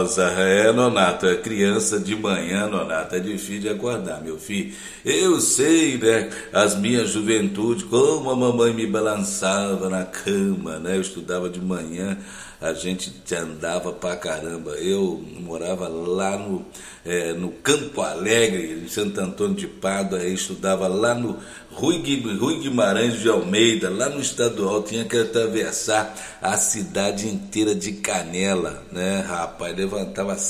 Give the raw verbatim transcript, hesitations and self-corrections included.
Nossa, é, Nonato, é criança de manhã, Nonato, é difícil de acordar, meu filho. Eu sei, né, as minhas juventude, como a mamãe me balançava na cama, né, eu estudava de manhã, a gente andava pra caramba. Eu morava lá no, é, no Campo Alegre, em Santo Antônio de Pádua, aí estudava lá no Rui Guimarães de Almeida, lá no estadual, tinha que atravessar a cidade inteira de Canela, né, rapaz, levantava